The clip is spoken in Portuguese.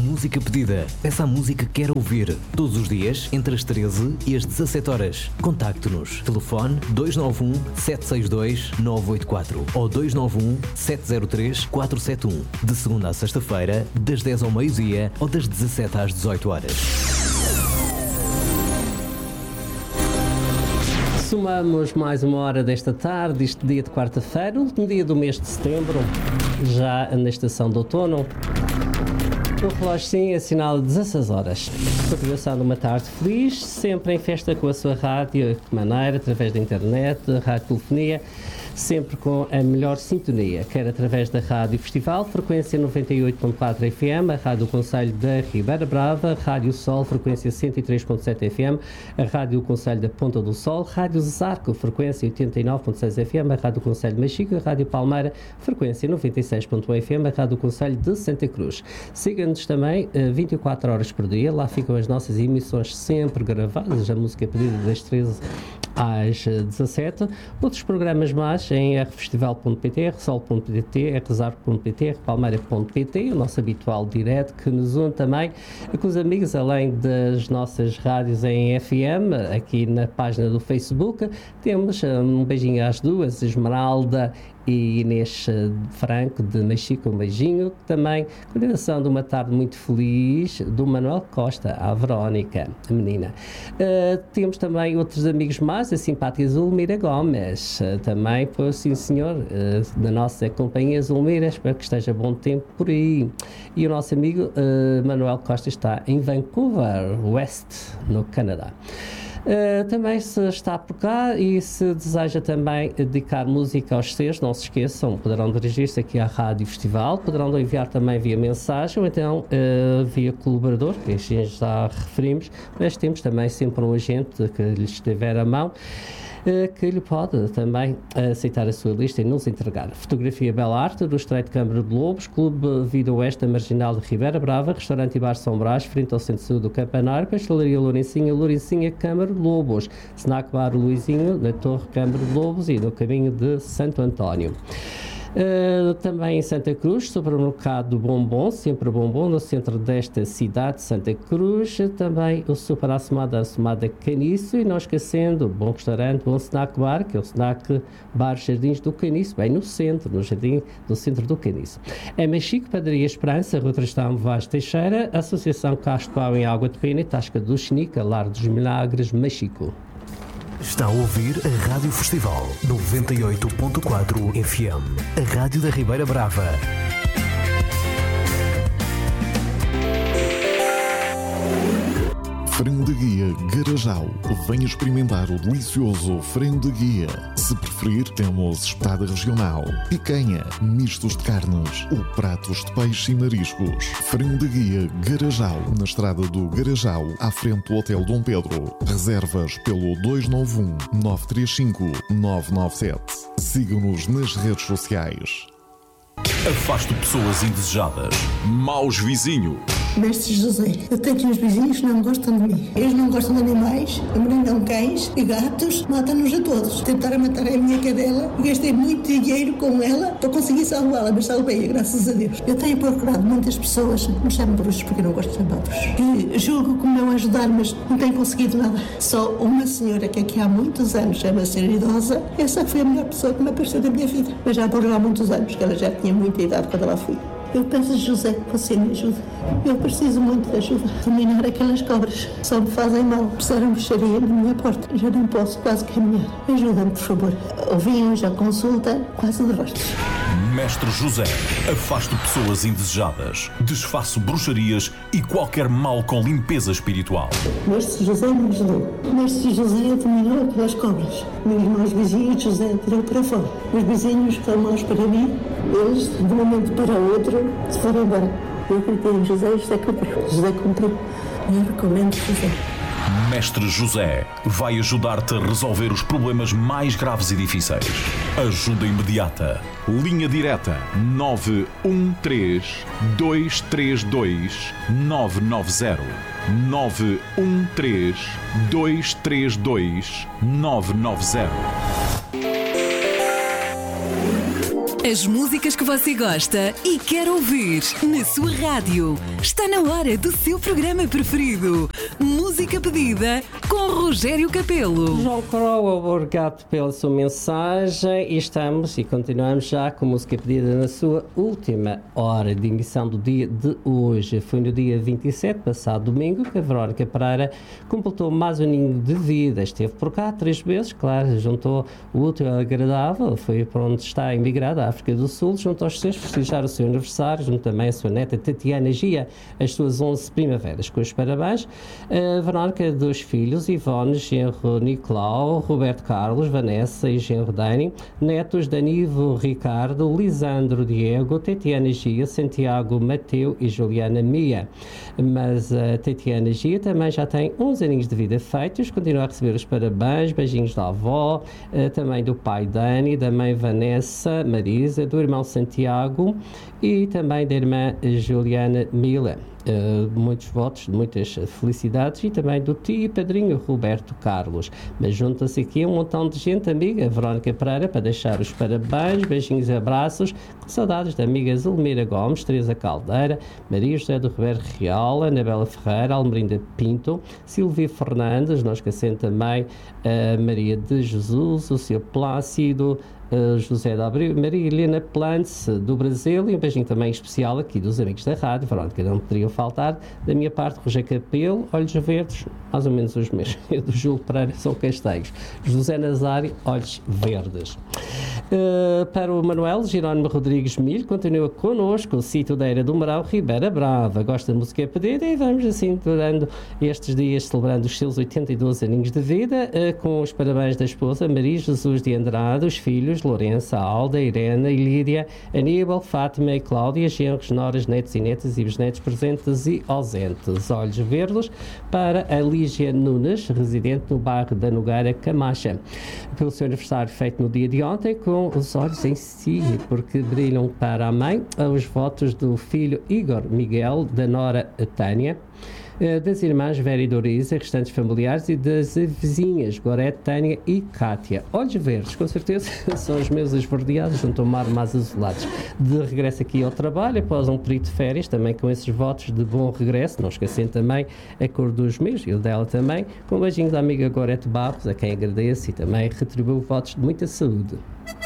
música pedida. Peça a música que quer ouvir. Todos os dias, entre as 13 e as 17 horas. Contacte-nos. Telefone 291 762 984 ou 291 703 471. De segunda a sexta-feira, das 10 ao meio-dia ou das 17 às 18 horas. Somamos mais uma hora desta tarde, este dia de quarta-feira, último dia do mês de setembro, já na estação de outono. O relógio sim assinala 16 horas. Continuação de uma tarde feliz, sempre em festa com a sua rádio, de maneira, através da internet, rádio telefonia, sempre com a melhor sintonia, quer através da Rádio Festival, frequência 98.4 FM, a Rádio Conselho da Ribeira Brava, Rádio Sol, frequência 103.7 FM, a Rádio Conselho da Ponta do Sol, Rádio Zarco, frequência 89.6 FM, a Rádio Conselho de Machico, a Rádio Palmeira, frequência 96.1 FM, a Rádio Conselho de Santa Cruz. Siga-nos também 24 horas por dia, lá ficam as nossas emissões sempre gravadas, a música pedida das 13 às 17. Outros programas mais em rfestival.pt, rsol.pt, rzar.pt, rpalmeira.pt, o nosso habitual direto que nos une também com os amigos, além das nossas rádios em FM, aqui na página do Facebook. Temos um beijinho às duas, Esmeralda e Inês Franco de Machico, um beijinho. Também continuação de uma tarde muito feliz do Manuel Costa, à Verónica, a menina. Temos também outros amigos mais, a simpática Zulmira Gomes, também, pois sim senhor, da nossa companhia Zulmira, espero que esteja bom tempo por aí. E o nosso amigo Manuel Costa está em Vancouver West, no Canadá. Também se está por cá e se deseja também dedicar música aos seus, não se esqueçam, poderão dirigir-se aqui à Rádio Festival, poderão enviar também via mensagem ou então via colaborador, que já referimos, mas temos também sempre um agente que lhes estiver à mão, que lhe pode também aceitar a sua lista e nos entregar. Fotografia Bela Arte, do Estreito Câmara de Lobos, Clube Vida Oeste da Marginal de Ribeira Brava, Restaurante e Bar São Brás, frente ao Centro-Sul do Campanário, Pastelaria Lourencinha, Câmara de Lobos, Snack Bar Luizinho, na Torre Câmara de Lobos e no caminho de Santo António. Também em Santa Cruz, supermercado Bombom, sempre Bombom, no centro desta cidade de Santa Cruz. Também o super Assomada Caniço e não esquecendo, bom restaurante, bom snack bar, que é o snack bar Jardins do Caniço, bem no centro, no jardim do centro do Caniço. É Machico, Padaria Esperança, Rua Tristão Vaz Teixeira, Associação Castro Pau em Água de Pena e Tasca do Chinica, Lar dos Milagres, Machico. Está a ouvir a Rádio Festival 98.4 FM, a Rádio da Ribeira Brava. Frango de Guia Garajal. Venha experimentar o delicioso frango de guia. Se preferir, temos espetada regional, picanha, mistos de carnes ou pratos de peixe e mariscos. Frango de Guia Garajal, na estrada do Garajal, à frente do Hotel Dom Pedro. Reservas pelo 291 935 997. Sigam-nos nas redes sociais. Afaste pessoas indesejadas. Maus vizinhos. Mestre José, eu tenho uns vizinhos que não gostam de mim. Eles não gostam de animais, abrandam cães e gatos, matam-nos a todos. Tentaram matar a minha cadela, gastei muito dinheiro com ela para conseguir salvá-la, mas salvei-a, graças a Deus. Eu tenho procurado muitas pessoas, me chamam bruxos porque eu não gosto de chamar bruxos, que julgo que me vão ajudar, mas não tenho conseguido nada. Só uma senhora que aqui há muitos anos, é uma senhora idosa, essa foi a melhor pessoa que me apareceu na minha vida. Mas já morreu há muitos anos, que ela já tinha muita idade quando ela fui. Eu peço, José, que você me ajude. Eu preciso muito de ajuda. Dominar aquelas cobras. Só me fazem mal. Puseram bruxaria na minha porta. Já não posso quase caminhar. Ajuda-me, por favor. Ouvi hoje a consulta, quase de rostos. Mestre José, afaste pessoas indesejadas, desfaço bruxarias e qualquer mal com limpeza espiritual. Mestre José me ajudou. Mestre José dominou aquelas cobras. Meus irmãos vizinhos, José tirou para fora. Os vizinhos foram maus para mim. Eles, de um momento para o outro, se foram embora. Eu acreditei em José e José cumpriu. José cumpriu. Eu recomendo José. Mestre José vai ajudar-te a resolver os problemas mais graves e difíceis. Ajuda imediata. Linha direta 913 232 990. 913 232 990. As músicas que você gosta e quer ouvir na sua rádio. Está na hora do seu programa preferido. Música pedida com Rogério Capelo. João Crow, obrigado pela sua mensagem e estamos e continuamos já com música pedida na sua última hora de emissão do dia de hoje. Foi no dia 27, passado domingo, que a Verónica Pereira completou mais um aninho de vida. Esteve por cá 3 vezes, claro, juntou o útil ao agradável, foi para onde está emigrada, a África do Sul, junto aos seus, festejar o seu aniversário, junto também a sua neta Tatiana Gia, as suas 11 primaveras. Com os parabéns, a Verónica, 2 filhos, Ivone, genro Nicolau, Roberto Carlos, Vanessa e genro Dani, netos Danivo, Ricardo, Lisandro, Diego, Tatiana Gia, Santiago, Mateu e Juliana Mia. Mas a Tatiana Gia também já tem 11 aninhos de vida feitos, continua a receber os parabéns, beijinhos da avó, também do pai Dani, da mãe Vanessa, Marisa, do irmão Santiago e também da irmã Juliana Mila. Muitos votos, muitas felicidades e também do tio e padrinho Roberto Carlos. Mas junta-se aqui um montão de gente amiga, Verónica Pereira, para deixar os parabéns, beijinhos e abraços, com saudades da amiga Zulmira Gomes, Teresa Caldeira, Maria José do Roberto Real, Anabela Ferreira, Almerinda Pinto, Silvia Fernandes, não esquecendo também a Maria de Jesus, o seu Plácido, José da Abreu, Maria Helena Plantz do Brasil e um beijinho também especial aqui dos amigos da rádio, Verónica, não poderiam faltar. Da minha parte, Rogério Capelo, olhos verdes, mais ou menos os mesmos. Do Júlio Pereira são castanhos. José Nazário, olhos verdes. Para o Manuel Jerónimo Rodrigues Milho, continua connosco o sítio da Era do Marão, Ribeira Brava. Gosta de música pedida e vamos assim durante estes dias celebrando os seus 82 aninhos de vida, com os parabéns da esposa Maria Jesus de Andrade, os filhos Lourença, Alda, Irene e Lídia, Aníbal, Fátima e Cláudia, genros, noras, netos e netas e bisnetos presentes e ausentes. Olhos verdes para a Lígia Nunes, residente no bairro da Nogueira, Camacha, pelo seu aniversário feito no dia de ontem, com os olhos em si, porque brilham para a mãe, os votos do filho Igor Miguel, da nora Tânia, das irmãs Vera e Dorisa, restantes familiares, e das vizinhas Gorete, Tânia e Cátia. Olhos verdes, com certeza, são os meus esverdeados, junto ao mar mais azulados. De regresso aqui ao trabalho, após um período de férias, também com esses votos de bom regresso, não esquecendo também a cor dos meus e o dela também, com beijinhos da amiga Gorete Barros, a quem agradeço e também retribuo votos de muita saúde.